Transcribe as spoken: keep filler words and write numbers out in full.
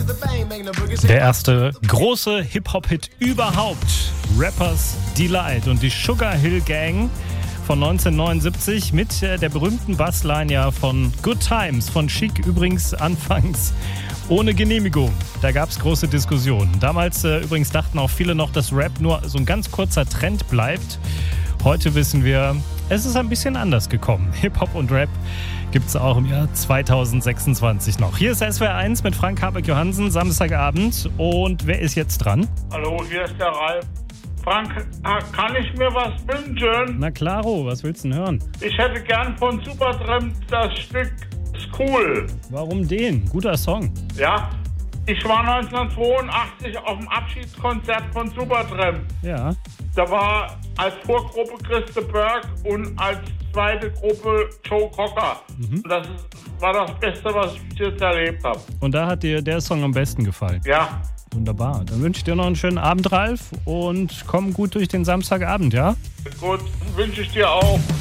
Der erste große Hip-Hop-Hit überhaupt. Rappers Delight und die Sugar Hill Gang von neunzehnhundertneunundsiebzig mit der berühmten Bassline ja von Good Times, von Chic übrigens anfangs ohne Genehmigung. Da gab es große Diskussionen. Damals äh, übrigens dachten auch viele noch, dass Rap nur so ein ganz kurzer Trend bleibt. Heute wissen wir, es ist ein bisschen anders gekommen. Hip-Hop und Rap gibt es auch im Jahr zweitausendsechsundzwanzig noch. Hier ist S W R eins mit Frank Habeck-Johansen, Samstagabend. Und wer ist jetzt dran? Hallo, hier ist der Ralf. Frank, kann ich mir was wünschen? Na klaro, was willst du denn hören? Ich hätte gern von Supertramp das Stück School. Warum den? Guter Song. Ja, ich war neunzehnhundertzweiundachtzig auf dem Abschiedskonzert von Supertramp. Ja. Da war als Vorgruppe Christe Burke und als zweite Gruppe Joe Cocker. Mhm. Das war das Beste, was ich bis jetzt erlebt habe. Und da hat dir der Song am besten gefallen? Ja. Wunderbar. Dann wünsche ich dir noch einen schönen Abend, Ralf, und komm gut durch den Samstagabend, ja? Gut, wünsche ich dir auch.